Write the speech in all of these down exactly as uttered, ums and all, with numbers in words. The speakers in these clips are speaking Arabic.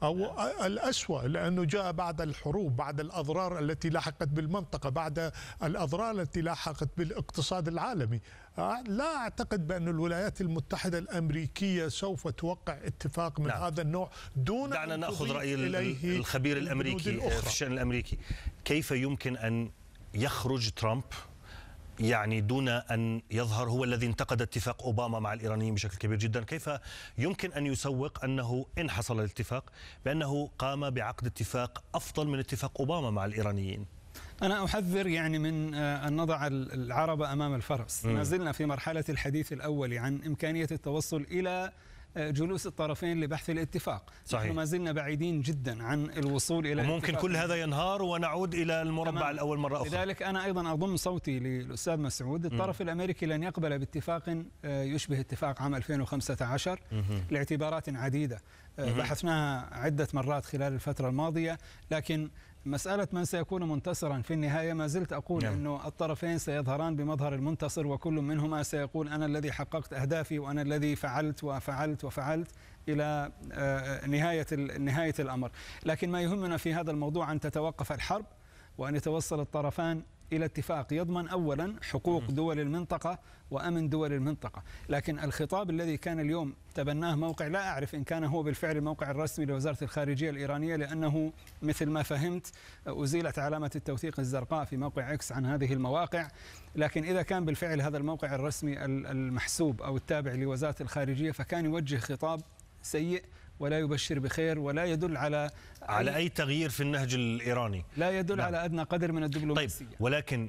أو الأسوأ، لأنه جاء بعد الحروب، بعد الأضرار التي لاحقت بالمنطقة، بعد الأضرار التي لاحقت بالاقتصاد العالمي. لا أعتقد بأن الولايات المتحدة الأمريكية سوف توقع اتفاق من نعم. هذا النوع دون دعنا نأخذ رأي الخبير الأمريكي في الشأن الأمريكي. كيف يمكن أن يخرج ترامب يعني دون أن يظهر هو الذي انتقد اتفاق أوباما مع الإيرانيين بشكل كبير جدا؟ كيف يمكن أن يسوق أنه إن حصل الاتفاق بأنه قام بعقد اتفاق أفضل من اتفاق أوباما مع الإيرانيين؟ أنا أحذر يعني من أن نضع العربة أمام الفرس. ما زلنا في مرحلة الحديث الأول عن إمكانية التوصل إلى جلوس الطرفين لبحث الاتفاق. صحيح. نحن ما زلنا بعيدين جدا عن الوصول إلى وممكن كل هذا ينهار ونعود إلى المربع الأول مرة أخرى. لذلك أنا أيضا أضم صوتي للأستاذ مسعود. الطرف م. الأمريكي لن يقبل باتفاق يشبه اتفاق عام ألفين وخمسة عشر م. لاعتبارات عديدة بحثناها عدة مرات خلال الفترة الماضية، لكن مسألة من سيكون منتصرا في النهاية ما زلت أقول نعم. أنه الطرفين سيظهران بمظهر المنتصر، وكل منهما سيقول أنا الذي حققت أهدافي وأنا الذي فعلت وفعلت وفعلت إلى نهاية نهاية الأمر. لكن ما يهمنا في هذا الموضوع أن تتوقف الحرب وأن يتوصل الطرفان إلى اتفاق يضمن أولا حقوق دول المنطقة وأمن دول المنطقة. لكن الخطاب الذي كان اليوم تبناه موقع، لا أعرف إن كان هو بالفعل الموقع الرسمي لوزارة الخارجية الإيرانية، لأنه مثل ما فهمت أزيلت علامة التوثيق الزرقاء في موقع إكس عن هذه المواقع. لكن إذا كان بالفعل هذا الموقع الرسمي المحسوب أو التابع لوزارة الخارجية فكان يوجه خطاب سيء ولا يبشر بخير ولا يدل على على أي تغيير في النهج الإيراني، لا يدل نعم. على أدنى قدر من الدبلوماسية. طيب، ولكن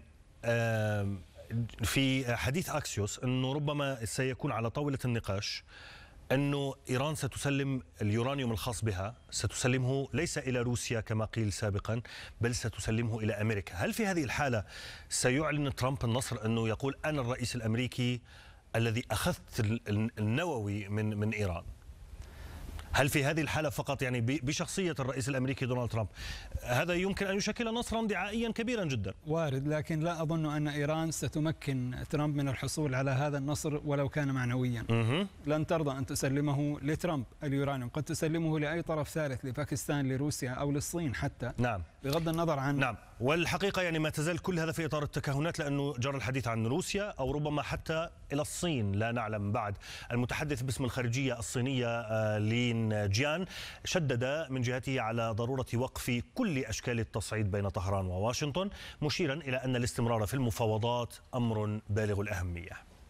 في حديث أكسيوس أنه ربما سيكون على طاولة النقاش أنه إيران ستسلم اليورانيوم الخاص بها، ستسلمه ليس إلى روسيا كما قيل سابقا بل ستسلمه إلى أمريكا. هل في هذه الحالة سيعلن ترامب النصر أنه يقول أنا الرئيس الأمريكي الذي أخذت النووي من من إيران؟ هل في هذه الحالة فقط يعني بشخصية الرئيس الأمريكي دونالد ترامب هذا يمكن أن يشكل نصرا دعائيا كبيرا جدا؟ وارد، لكن لا أظن أن إيران ستمكن ترامب من الحصول على هذا النصر ولو كان معنويا. لن ترضى أن تسلمه لترامب اليورانيوم، قد تسلمه لأي طرف ثالث، لباكستان، لروسيا أو للصين حتى. نعم. بغض النظر عن نعم. والحقيقة يعني ما تزال كل هذا في إطار التكهنات، لأنه جرى الحديث عن روسيا أو ربما حتى إلى الصين، لا نعلم بعد. المتحدث باسم الخارجية الصينية لين جيان شدد من جهته على ضرورة وقف كل أشكال التصعيد بين طهران وواشنطن، مشيرا إلى أن الاستمرار في المفاوضات أمر بالغ الأهمية.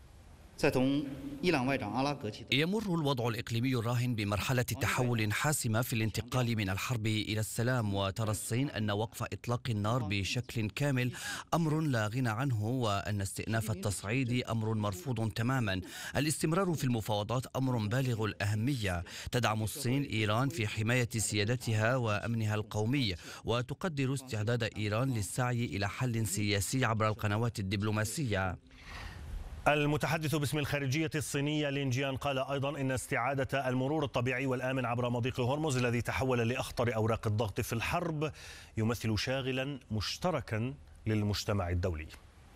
يمر الوضع الإقليمي الراهن بمرحلة تحول حاسمة في الانتقال من الحرب إلى السلام، وترى الصين أن وقف إطلاق النار بشكل كامل أمر لا غنى عنه، وأن استئناف التصعيد أمر مرفوض تماما. الاستمرار في المفاوضات أمر بالغ الأهمية. تدعم الصين إيران في حماية سيادتها وأمنها القومي، وتقدر استعداد إيران للسعي إلى حل سياسي عبر القنوات الدبلوماسية. المتحدث باسم الخارجية الصينية لين جيان قال أيضا إن استعادة المرور الطبيعي والآمن عبر مضيق هرمز الذي تحول لأخطر أوراق الضغط في الحرب يمثل شاغلا مشتركا للمجتمع الدولي.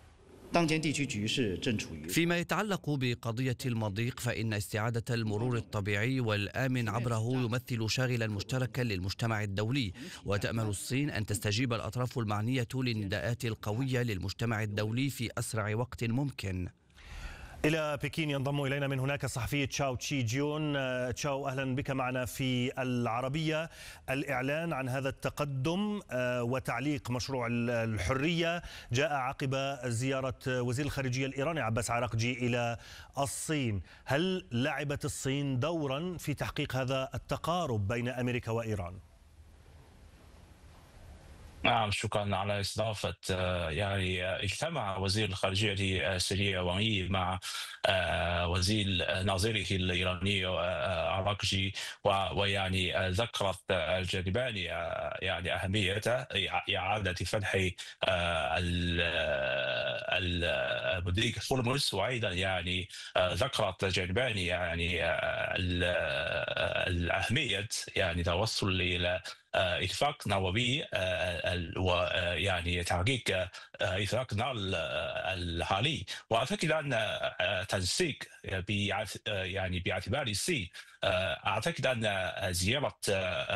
فيما يتعلق بقضية المضيق، فإن استعادة المرور الطبيعي والآمن عبره يمثل شاغلا مشتركا للمجتمع الدولي، وتأمل الصين أن تستجيب الأطراف المعنية للنداءات القوية للمجتمع الدولي في أسرع وقت ممكن. إلى بكين ينضم إلينا من هناك الصحفي تشاو تشي جيون. تشاو، أهلا بك معنا في العربية. الإعلان عن هذا التقدم وتعليق مشروع الحرية جاء عقب زيارة وزير الخارجية الإيراني عباس عراقجي إلى الصين. هل لعبت الصين دورا في تحقيق هذا التقارب بين أمريكا وإيران؟ نعم، شكرا على استضافة. يعني اجتمع وزير الخارجية السوري وانغ يي مع وزير ناظره الإيراني عراقجي، ويعني ذكرت الجانبان يعني أهمية إعادة فتح مضيق هرمز، وأيضا يعني ذكرت الجانبان يعني الأهمية يعني توصل إلى اتفاق نووي ويعني تحقيق إطلاق النار الحالي. وأعتقد أن تنسيق يعني باعتبار الصين، أعتقد أن زيارة